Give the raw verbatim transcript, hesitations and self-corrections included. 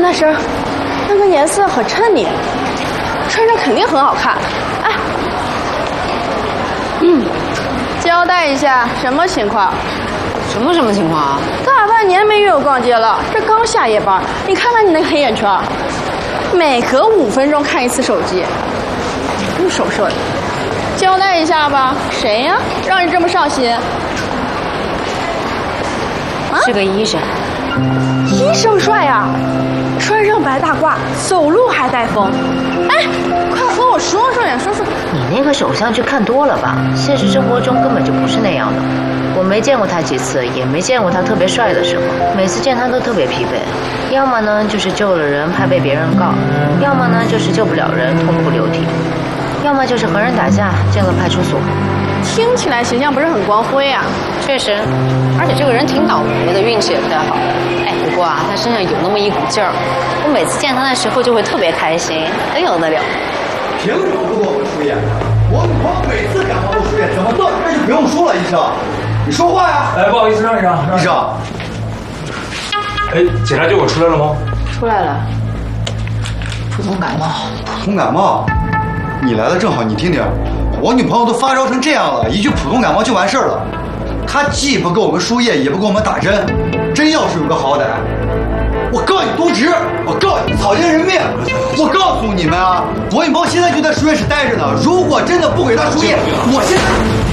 大生，那个颜色很衬你，穿上肯定很好看。哎，嗯，交代一下，什么情况？ 什么什么情况啊？ 大半年没约我逛街了，这刚下夜班，你看看你那个黑眼圈，每隔五分钟看一次手机，不守舍的。交代一下吧，谁呀？让你这么上心？啊？ 是个医生。 医生帅呀，穿上白大褂，走路还带风。哎，快和我说说呀，说说。 你那个手相去看多了吧？现实生活中根本就不是那样的。我没见过他几次，也没见过他特别帅的时候。每次见他都特别疲惫，要么呢就是救了人怕被别人告，要么呢就是救不了人痛哭流涕，要么就是和人打架进了派出所。 听起来形象不是很光辉啊。 确实，而且这个人挺倒霉的，运气也不太好。哎，不过啊，他身上有那么一股劲儿，我每次见他的时候就会特别开心，很有得了。 凭什么不给我们输液？我女朋友每次感冒都输液，怎么办？那就不用说了，医生，你说话呀！ 哎，不好意思，让一让，让医生。 哎，检查结果出来了吗？ 出来了，普通感冒。 普通感冒？你来的正好，你听听，我女朋友都发烧成这样了，一句普通感冒就完事儿了。她既不给我们输液，也不给我们打针，真要是有个好歹，我告你渎职，我告你草菅人命！我告诉你们啊，我女朋友现在就在输液室待着呢。如果真的不给她输液，我现在。